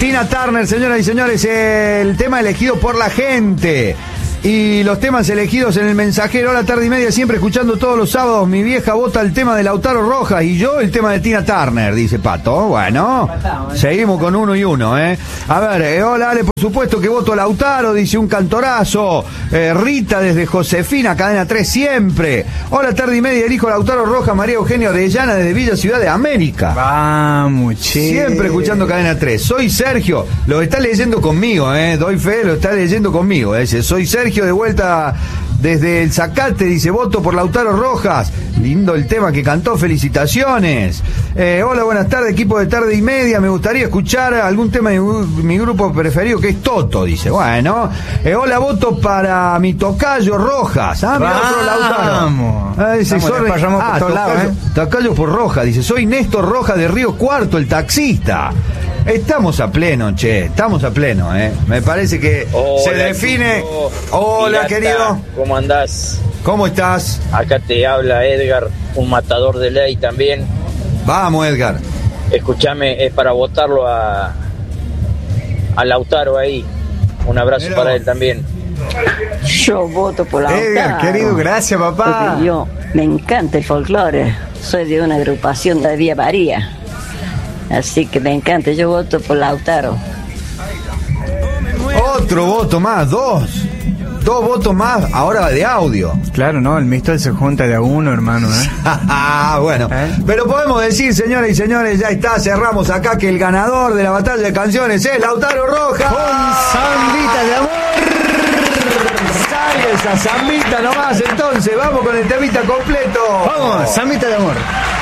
Tina Turner, señoras y señores, el tema elegido por la gente. Y los temas elegidos en el mensajero, a la tarde y media, siempre escuchando todos los sábados. Mi vieja vota el tema de Lautaro Rojas y yo el tema de Tina Turner, dice Pato. Bueno, seguimos con 1 y 1, ¿eh? A ver, hola Ale, por supuesto que voto a Lautaro, dice un cantorazo. Rita desde Josefina, cadena 3 siempre. Hola, tarde y media, elijo Lautaro Rojas, María Eugenia Orellana desde Villa Ciudad de América. Vamos, che. Siempre escuchando cadena 3. Soy Sergio, lo está leyendo conmigo, doy fe, lo está leyendo conmigo. Soy Sergio de vuelta desde el Zacate, dice voto por Lautaro Rojas. Lindo el tema que cantó, felicitaciones. Hola, buenas tardes, equipo de tarde y media. Me gustaría escuchar algún tema de mi grupo preferido, que es Toto, dice. Bueno, hola, voto para mi tocayo Rojas. Mira, otro Lautaro. Dice, tocayo por Rojas, dice. Soy Néstor Rojas de Río Cuarto, el taxista. Estamos a pleno, che, estamos a pleno, Me parece que hola, se define. Chico. Hola, Pirata, querido. ¿Cómo andás? ¿Cómo estás? Acá te habla Edgar, un matador de ley también. Vamos, Edgar. Escúchame, es para votarlo a Lautaro ahí. Un abrazo para él también. Yo voto por Lautaro. Edgar, querido, gracias, papá. Porque yo me encanta el folclore. Soy de una agrupación de Vía María. Así que me encanta, yo voto por Lautaro. Otro voto más, dos votos más, ahora de audio. Claro, no, el Mistral se junta de a uno, hermano, Bueno, pero podemos decir, señoras y señores, ya está, cerramos acá, que el ganador de la batalla de canciones es Lautaro Rojas. Con Zambita de amor. Sale esa zambita nomás, entonces, vamos con el temita completo. Vamos, Zambita de amor.